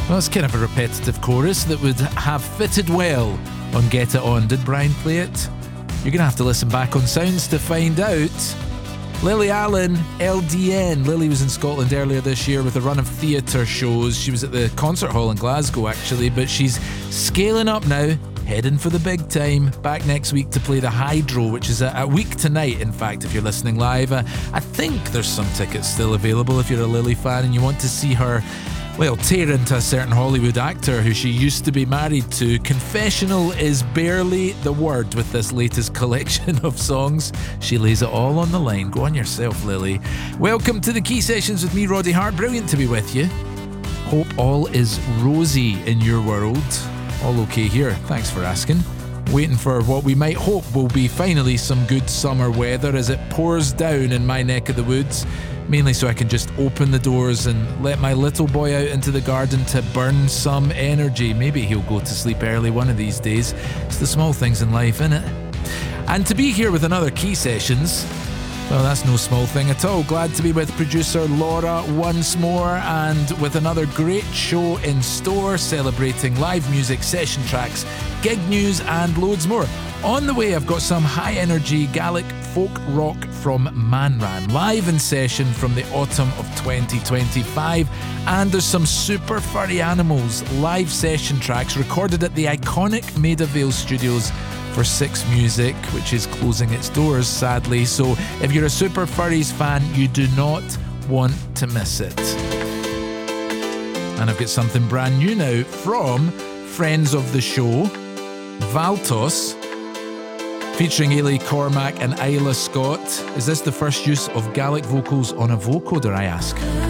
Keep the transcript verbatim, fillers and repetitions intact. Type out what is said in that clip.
Well, it's kind of a repetitive chorus that would have fitted well on Get It On. Did Brian play it? You're going to have to listen back on Sounds to find out. Lily Allen, L D N. Lily was in Scotland earlier this year with a run of theatre shows. She was at the Concert Hall in Glasgow, actually, but she's scaling up now, heading for the big time. Back next week to play the Hydro, which is a, a week tonight, in fact, if you're listening live. Uh, I think there's some tickets still available if you're a Lily fan and you want to see her, well, tear into a certain Hollywood actor who she used to be married to. Confessional is barely the word with this latest collection of songs. She lays it all on the line. Go on yourself, Lily. Welcome to the Key Sessions with me, Roddy Hart. Brilliant to be with you. Hope all is rosy in your world. All okay here. Thanks for asking. Waiting for what we might hope will be finally some good summer weather as it pours down in my neck of the woods. Mainly so I can just open the doors and let my little boy out into the garden to burn some energy. Maybe he'll go to sleep early one of these days. It's the small things in life, innit? And to be here with another Key Sessions, well, that's no small thing at all. Glad to be with producer Laura once more and with another great show in store, celebrating live music, session tracks, gig news and loads more. On the way, I've got some high-energy Gaelic folk rock from Manran, live in session from the autumn of twenty twenty-five. And there's some super furry animals live session tracks recorded at the iconic Maida Vale Studios for Six Music, which is closing its doors, sadly. So if you're a Super Furries fan, you do not want to miss it. And I've got something brand new now from friends of the show, Valtos, featuring Ailey Cormac and Isla Scott. Is this the first use of Gaelic vocals on a vocoder, I ask?